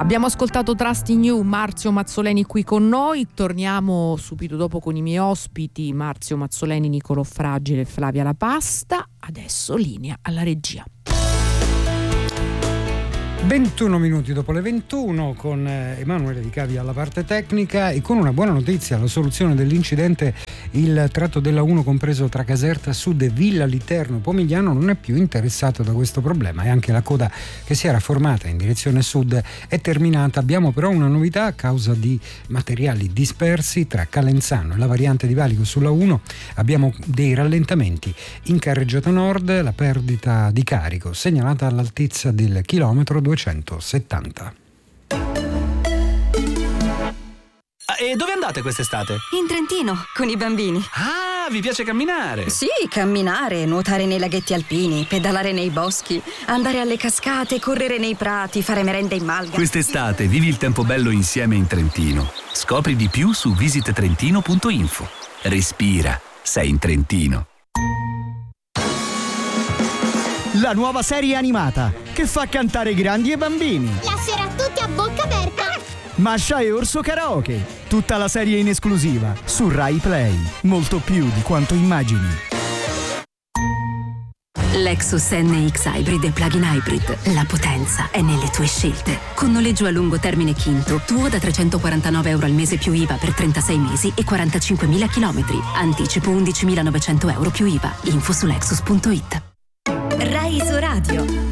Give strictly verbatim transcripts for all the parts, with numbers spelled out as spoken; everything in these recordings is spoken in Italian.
Abbiamo ascoltato Trusting You, Marzio Mazzoleni qui con noi. Torniamo subito dopo con i miei ospiti Marzio Mazzoleni, Nicolò Fragile e Flavia La Pasta. Adesso linea alla regia. ventuno minuti dopo le ventuno, con Emanuele Di Cavi alla parte tecnica e con una buona notizia: la soluzione dell'incidente. Il tratto della uno compreso tra Caserta Sud e Villa Literno Pomigliano non è più interessato da questo problema e anche la coda che si era formata in direzione sud è terminata. Abbiamo però una novità: a causa di materiali dispersi tra Calenzano e la variante di Valico sulla uno abbiamo dei rallentamenti in carreggiata nord, la perdita di carico segnalata all'altezza del chilometro duecentosettanta. E dove andate quest'estate? In Trentino, con i bambini. Ah, vi piace camminare? Sì, camminare, nuotare nei laghetti alpini, pedalare nei boschi, andare alle cascate, correre nei prati, fare merenda in malga. Quest'estate vivi il tempo bello insieme in Trentino. Scopri di più su visit trentino punto info. Respira, sei in Trentino. La nuova serie animata che fa cantare grandi e bambini. La sera tutti a bocca aperta. Masha e Orso Karaoke. Tutta la serie in esclusiva su Rai Play. Molto più di quanto immagini. Lexus N X Hybrid e Plug-in Hybrid. La potenza è nelle tue scelte. Con noleggio a lungo termine Quinto, tuo da trecentoquarantanove euro al mese più I V A per trentasei mesi e quarantacinquemila chilometri. Anticipo undicimilanovecento euro più I V A. Info su lexus punto it. Rai Isoradio.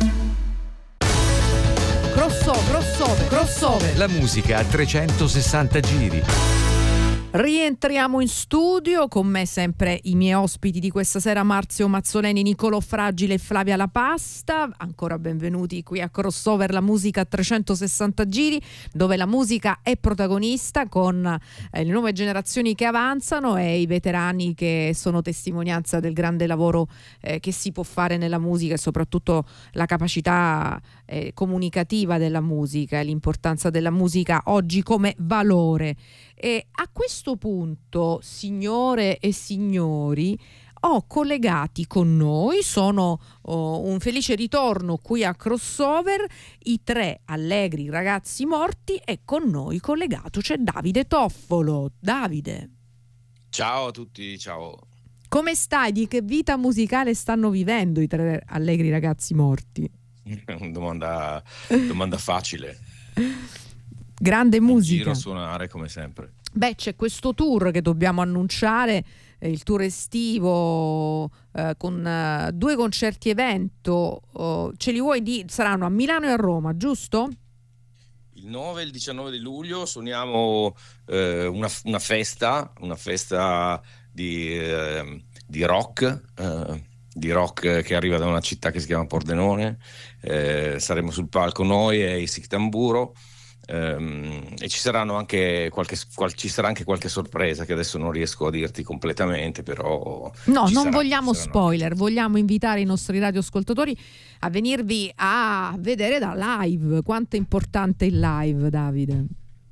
Crossover, crossover, crossover. La musica a trecentosessanta giri. Rientriamo in studio, con me sempre i miei ospiti di questa sera, Marzio Mazzoleni, Nicolò Fragile e Flavia La Pasta. Ancora benvenuti qui a Crossover, la musica a trecentosessanta giri, dove la musica è protagonista, con eh, le nuove generazioni che avanzano e i veterani che sono testimonianza del grande lavoro eh, che si può fare nella musica, e soprattutto la capacità eh, comunicativa della musica e l'importanza della musica oggi come valore. E a questo punto, signore e signori, ho collegati con noi, sono oh, un felice ritorno qui a Crossover, i tre allegri ragazzi morti, e con noi collegato c'è Davide Toffolo. Davide. Ciao a tutti, ciao. Come stai? Di che vita musicale stanno vivendo i tre allegri ragazzi morti? domanda, domanda facile. Grande musica. In giro a suonare come sempre. Beh, c'è questo tour che dobbiamo annunciare, eh, il tour estivo eh, con eh, due concerti evento. Oh, ce li vuoi di? Saranno a Milano e a Roma, giusto? Il nove e il diciannove di luglio suoniamo eh, una, una festa, una festa di, eh, di rock, eh, di rock che arriva da una città che si chiama Pordenone. Eh, saremo sul palco noi e i Sic Tamburo. Um, e ci saranno anche qualche, qual, ci sarà anche qualche sorpresa che adesso non riesco a dirti completamente, però no, non sarà, vogliamo spoiler, anche. Vogliamo invitare i nostri radioascoltatori a venirvi a vedere da live. Quanto è importante il live, Davide?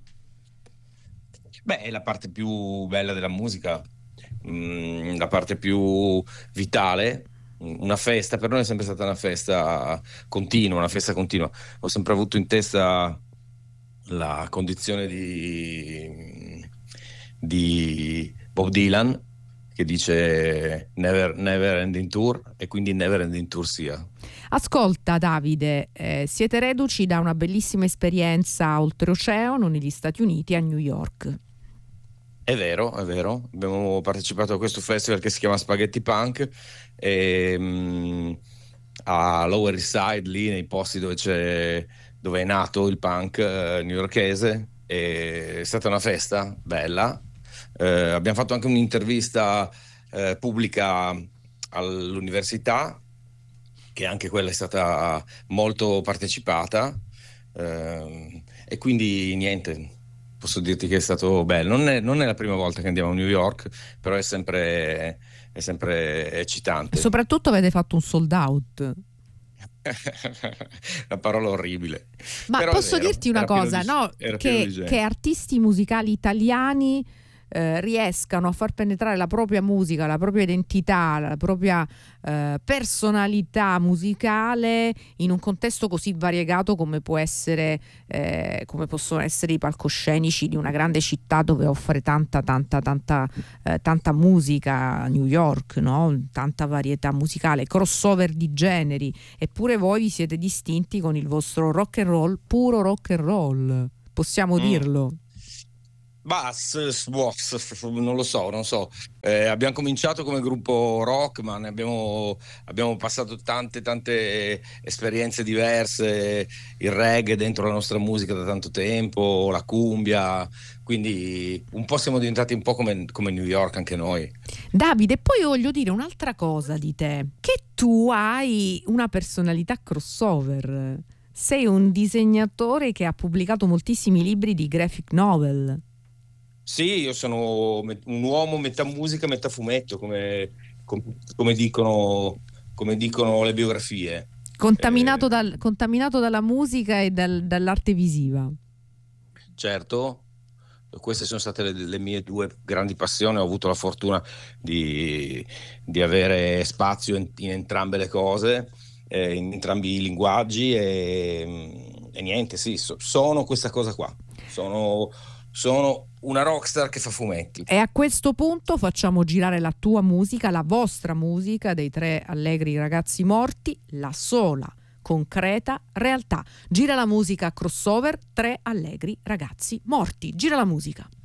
Beh, è la parte più bella della musica, mm, la parte più vitale. Una festa per noi è sempre stata una festa continua, una festa continua. Ho sempre avuto in testa la condizione di, di Bob Dylan, che dice never, never ending tour, e quindi never ending tour sia. Ascolta Davide, eh, siete reduci da una bellissima esperienza oltreoceano negli Stati Uniti, a New York. È vero, è vero, abbiamo partecipato a questo festival che si chiama Spaghetti Punk e, mh, a Lower East Side, lì nei posti dove c'è dove è nato il punk eh, newyorkese. È stata una festa bella. Eh, abbiamo fatto anche un'intervista eh, pubblica all'università, che anche quella è stata molto partecipata, eh, e quindi niente, posso dirti che è stato bello. Non è, non è la prima volta che andiamo a New York, però è sempre, è sempre eccitante. E soprattutto avete fatto un sold out. La parola orribile. Ma però posso vero, dirti una cosa, di, no? Che, che artisti musicali italiani eh, riescano a far penetrare la propria musica, la propria identità, la propria eh, personalità musicale in un contesto così variegato come può essere eh, come possono essere i palcoscenici di una grande città dove offre tanta tanta tanta eh, tanta musica, New York, no? Tanta varietà musicale, crossover di generi, eppure voi vi siete distinti con il vostro rock and roll, puro rock and roll, possiamo mm. dirlo. Bah, s- s- boh, s- s- non lo so, non so. Eh, abbiamo cominciato come gruppo rock, ma ne abbiamo, abbiamo passato tante, tante esperienze diverse. Il reggae dentro la nostra musica da tanto tempo, la cumbia. Quindi un po' siamo diventati un po' come, come New York anche noi. Davide, poi voglio dire un'altra cosa di te, che tu hai una personalità crossover. Sei un disegnatore che ha pubblicato moltissimi libri di graphic novel. Sì, io sono un uomo metà musica, metà fumetto, come, com- come dicono, come dicono le biografie. Contaminato, Eh, dal, contaminato dalla musica e dal- dall'arte visiva. certo, queste sono state le, le mie due grandi passioni. Ho avuto la fortuna di, di avere spazio in, in entrambe le cose, eh, in entrambi i linguaggi e, e niente, sì, so- sono questa cosa qua. Sono, sono una rockstar che fa fumetti. E a questo punto facciamo girare la tua musica, la vostra musica dei Tre Allegri Ragazzi Morti, la sola concreta realtà. Gira la musica crossover, Tre Allegri Ragazzi Morti. Gira la musica.